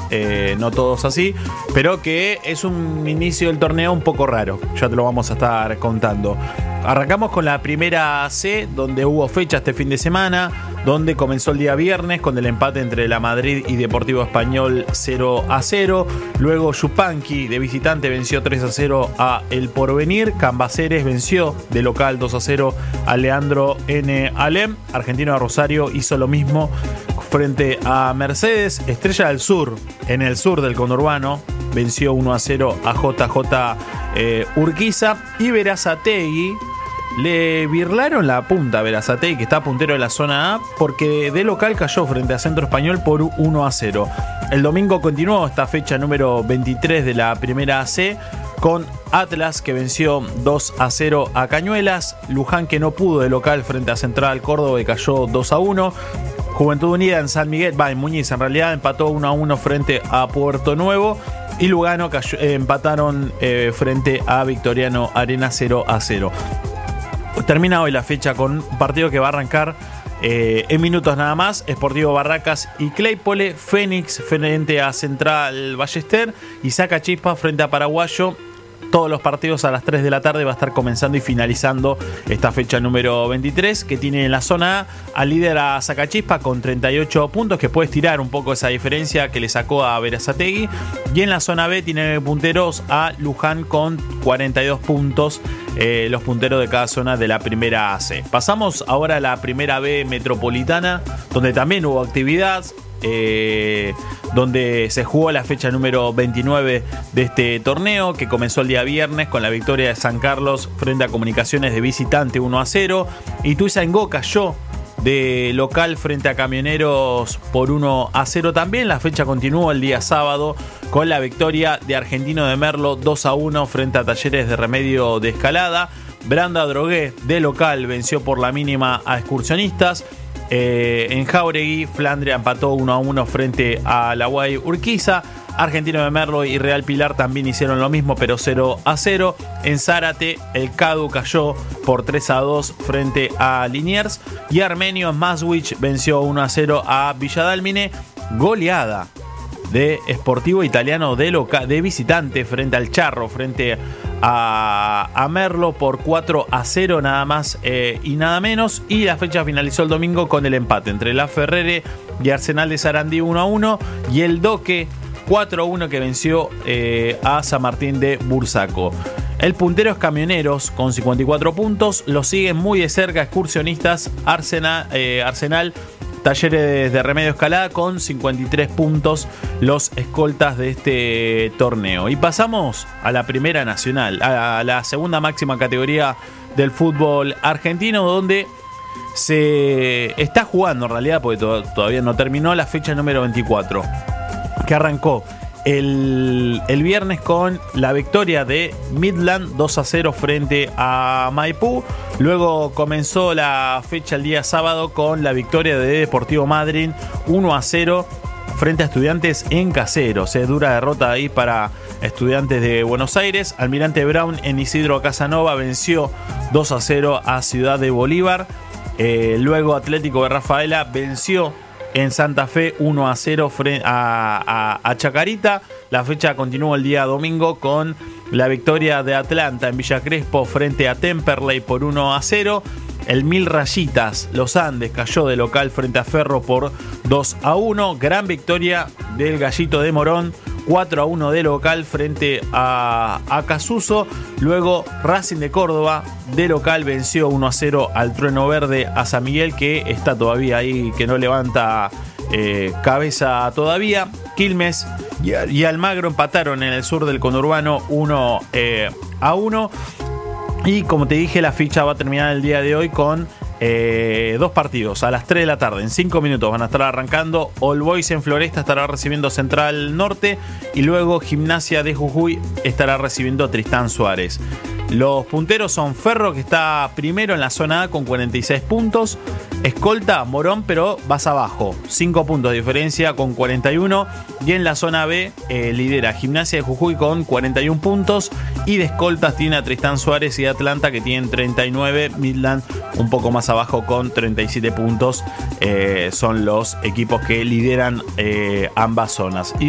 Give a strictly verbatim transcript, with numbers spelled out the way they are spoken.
eh, no todos así, pero que es un inicio del torneo un poco raro. Ya te lo vamos a estar contando. Arrancamos con la primera C, donde hubo fecha este fin de semana, donde comenzó el día viernes con el empate entre la Madrid y Deportivo Español cero a cero. Luego Yupanqui de visitante venció tres a cero a El Porvenir. Cambaceres venció de local dos a cero a Leandro N. Alem. Argentino de Rosario hizo lo mismo frente a Mercedes. Estrella del Sur, en el sur del conurbano, venció uno a cero a J J eh, Urquiza. Y Berazategui le birlaron la punta a Berazategui, que está puntero de la zona A, porque de local cayó frente a Centro Español por uno a cero. El domingo continuó esta fecha número veintitrés de la primera C con Atlas, que venció dos a cero a Cañuelas. Luján, que no pudo de local frente a Central Córdoba y cayó dos a uno. Juventud Unida en San Miguel, va en Muñiz en realidad, empató uno a uno frente a Puerto Nuevo. Y Lugano cayó, eh, empataron eh, frente a Victoriano Arena cero a cero. Termina hoy la fecha con un partido que va a arrancar eh, en minutos nada más. Sportivo Barracas y Claypole. Fénix frente a Central Ballester. Y Sacachispa frente a Paraguayo. Todos los partidos a las tres de la tarde. Va a estar comenzando y finalizando esta fecha número veintitrés, que tiene en la zona A al líder a Sacachispa con treinta y ocho puntos, que puede estirar un poco esa diferencia que le sacó a Berazategui. Y en la zona B tiene punteros a Luján con cuarenta y dos puntos, eh, los punteros de cada zona de la primera A C. Pasamos ahora a la primera B metropolitana, donde también hubo actividad. Eh, donde se jugó la fecha número veintinueve de este torneo, que comenzó el día viernes con la victoria de San Carlos frente a Comunicaciones de visitante uno a cero. Ituzaingó cayó de local frente a Camioneros por uno a cero también. La fecha continuó el día sábado con la victoria de Argentino de Merlo dos a uno frente a Talleres de Remedio de Escalada. Branda Drogué de local venció por la mínima a Excursionistas. Eh, en Jauregui, Flandria empató uno a uno frente a la Guay Urquiza. Argentino de Merlo y Real Pilar también hicieron lo mismo, pero cero a cero. En Zárate, el Cadu cayó por tres a dos frente a Liniers. Y Armenio en Maswich venció uno a cero a Villadalmine. Goleada de Sportivo Italiano de, loca, de visitante frente al Charro, frente a, a Merlo por cuatro a cero nada más eh, y nada menos. Y la fecha finalizó el domingo con el empate entre La Ferrere y Arsenal de Sarandí uno a uno y el Doque cuatro a uno que venció eh, a San Martín de Bursaco. El puntero es Camioneros con cincuenta y cuatro puntos. Lo siguen muy de cerca Excursionistas, Arsenal, eh, Arsenal Talleres de Remedio Escalada con cincuenta y tres puntos, los escoltas de este torneo. Y pasamos a la primera nacional, a la segunda máxima categoría del fútbol argentino, donde se está jugando en realidad, porque to- todavía no terminó, la fecha número veinticuatro, que arrancó el, el viernes con la victoria de Midland dos a cero frente a Maipú. Luego comenzó la fecha el día sábado con la victoria de Deportivo Madryn uno a cero frente a Estudiantes en Caseros. Eh, dura derrota ahí para Estudiantes de Buenos Aires. Almirante Brown en Isidro Casanova venció dos a cero a Ciudad de Bolívar. Eh, luego Atlético de Rafaela venció en Santa Fe uno a cero a, a, a Chacarita. La fecha continúa el día domingo con la victoria de Atlanta en Villa Crespo frente a Temperley por uno a cero. El Mil Rayitas, Los Andes, cayó de local frente a Ferro por dos a uno. Gran victoria del Gallito de Morón, cuatro a uno de local frente a, a Casuso. Luego Racing de Córdoba de local venció uno a cero al Trueno Verde a San Miguel, que está todavía ahí, que no levanta eh, cabeza todavía. Quilmes y, y Almagro empataron en el sur del conurbano uno a uno. Y como te dije, la ficha va a terminar el día de hoy con eh, dos partidos a las tres de la tarde. En cinco minutos van a estar arrancando. All Boys en Floresta estará recibiendo Central Norte. Y luego Gimnasia de Jujuy estará recibiendo a Tristán Suárez. Los punteros son Ferro, que está primero en la zona A con cuarenta y seis puntos. Escolta Morón, pero vas abajo, cinco puntos de diferencia con cuarenta y uno. Y en la zona B eh, lidera Gimnasia de Jujuy con cuarenta y uno puntos. Y de escoltas tiene a Tristán Suárez y Atlanta, que tienen treinta y nueve. Midland un poco más abajo con treinta y siete puntos. Eh, son los equipos que lideran eh, ambas zonas. Y